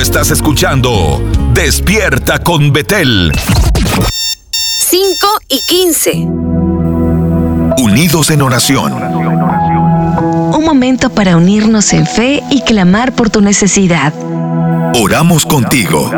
estás escuchando Despierta con Betel. 5:15. Unidos en oración. Un momento para unirnos en fe y clamar por tu necesidad. Oramos contigo.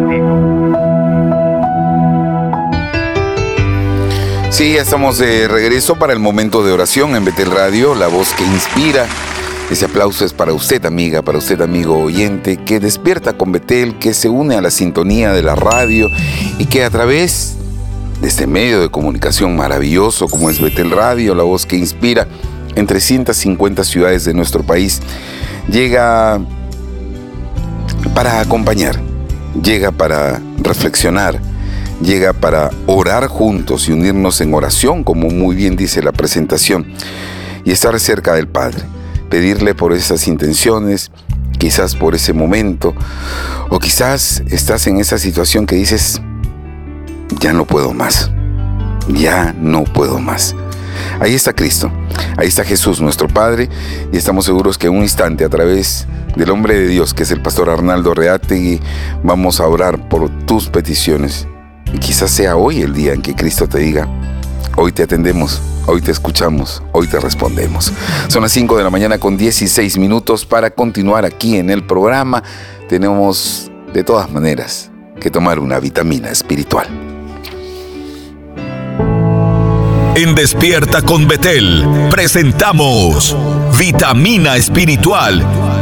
Sí, ya estamos de regreso para el momento de oración en Betel Radio, la voz que inspira. Ese aplauso es para usted, amiga, para usted, amigo oyente, que despierta con Betel, que se une a la sintonía de la radio y que a través de este medio de comunicación maravilloso como es Betel Radio, la voz que inspira, en 350 ciudades de nuestro país, llega para acompañar, llega para reflexionar, llega para orar juntos y unirnos en oración, como muy bien dice la presentación, y estar cerca del Padre, pedirle por esas intenciones, quizás por ese momento, o quizás estás en esa situación que dices, ya no puedo más, ya no puedo más. Ahí está Cristo, ahí está Jesús, nuestro Padre, y estamos seguros que en un instante, a través del hombre de Dios, que es el pastor Arnaldo Reategui, vamos a orar por tus peticiones. Y quizás sea hoy el día en que Cristo te diga, hoy te atendemos, hoy te escuchamos, hoy te respondemos. Son las 5 de la mañana con 16 minutos para continuar aquí en el programa. Tenemos de todas maneras que tomar una vitamina espiritual. En Despierta con Betel presentamos Vitamina Espiritual.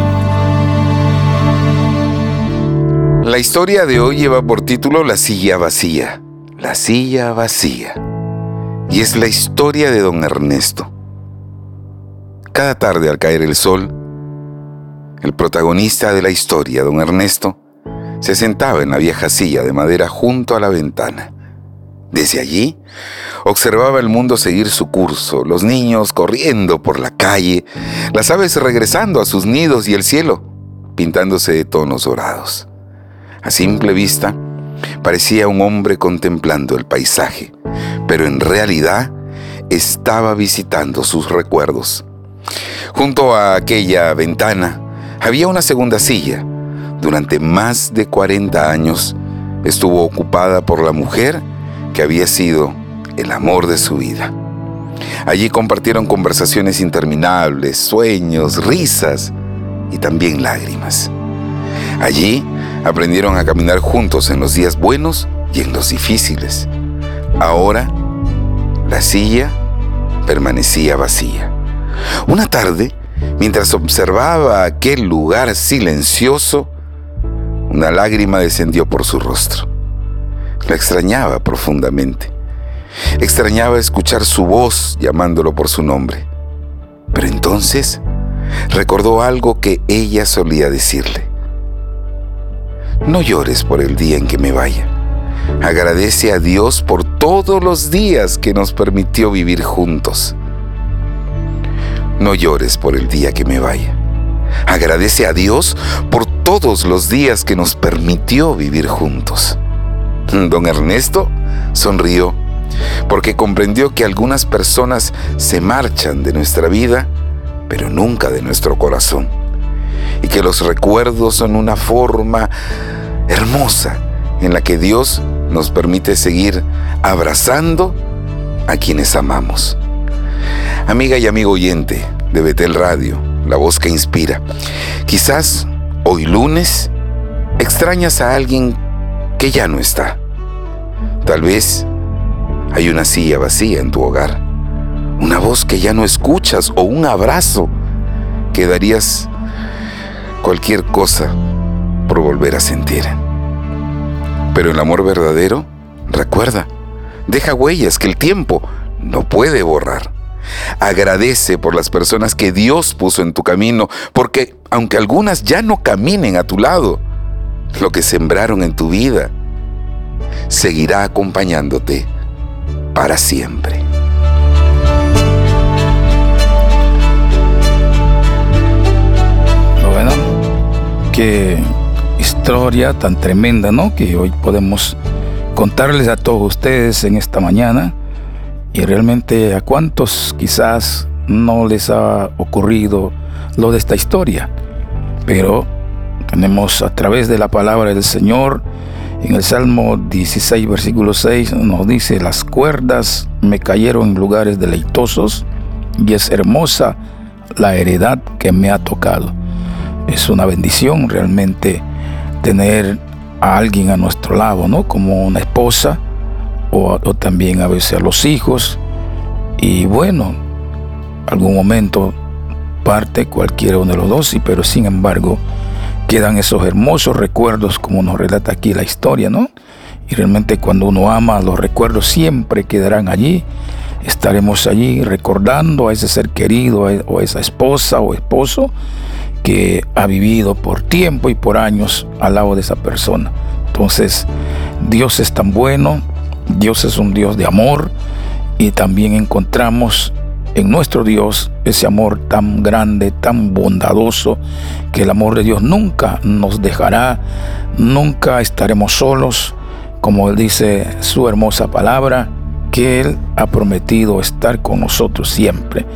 La historia de hoy lleva por título La silla vacía. La silla vacía. Y es la historia de don Ernesto. Cada tarde al caer el sol, el protagonista de la historia, don Ernesto, se sentaba en la vieja silla de madera junto a la ventana. Desde allí, observaba el mundo seguir su curso, los niños corriendo por la calle, las aves regresando a sus nidos y el cielo pintándose de tonos dorados. A simple vista, parecía un hombre contemplando el paisaje, pero en realidad estaba visitando sus recuerdos. Junto a aquella ventana había una segunda silla. Durante más de 40 años estuvo ocupada por la mujer que había sido el amor de su vida. Allí compartieron conversaciones interminables, sueños, risas y también lágrimas. Allí aprendieron a caminar juntos en los días buenos y en los difíciles. Ahora, la silla permanecía vacía. Una tarde, mientras observaba aquel lugar silencioso, una lágrima descendió por su rostro. La extrañaba profundamente. Extrañaba escuchar su voz llamándolo por su nombre. Pero entonces recordó algo que ella solía decirle. No llores por el día en que me vaya. Agradece a Dios por todos los días que nos permitió vivir juntos. No llores por el día que me vaya. Agradece a Dios por todos los días que nos permitió vivir juntos. Don Ernesto sonrió porque comprendió que algunas personas se marchan de nuestra vida, pero nunca de nuestro corazón. Y que los recuerdos son una forma hermosa en la que Dios nos permite seguir abrazando a quienes amamos. Amiga y amigo oyente de Betel Radio, la voz que inspira, quizás hoy lunes extrañas a alguien que ya no está. Tal vez hay una silla vacía en tu hogar, una voz que ya no escuchas o un abrazo que darías cualquier cosa por volver a sentir. Pero el amor verdadero, recuerda, deja huellas que el tiempo no puede borrar. Agradece por las personas que Dios puso en tu camino, porque aunque algunas ya no caminen a tu lado, lo que sembraron en tu vida seguirá acompañándote para siempre. Bueno, qué historia tan tremenda, ¿no? Que hoy podemos contarles a todos ustedes en esta mañana. Y realmente a cuántos quizás no les ha ocurrido lo de esta historia. Pero Tenemos a través de la palabra del Señor, en el Salmo 16, versículo 6, nos dice: las cuerdas me cayeron en lugares deleitosos, y es hermosa la heredad que me ha tocado. Es una bendición realmente tener a alguien a nuestro lado, ¿no? Como una esposa o también a veces a los hijos. Y bueno, algún momento parte cualquiera uno de los dos, pero sin embargo quedan esos hermosos recuerdos, como nos relata aquí la historia, ¿no? Y realmente cuando uno ama, los recuerdos siempre quedarán allí. Estaremos allí recordando a ese ser querido, o a esa esposa o esposo que ha vivido por tiempo y por años al lado de esa persona. Entonces, Dios es tan bueno, Dios es un Dios de amor, y también encontramos en nuestro Dios ese amor tan grande, tan bondadoso, que el amor de Dios nunca nos dejará, nunca estaremos solos, como Él dice su hermosa palabra, que Él ha prometido estar con nosotros siempre.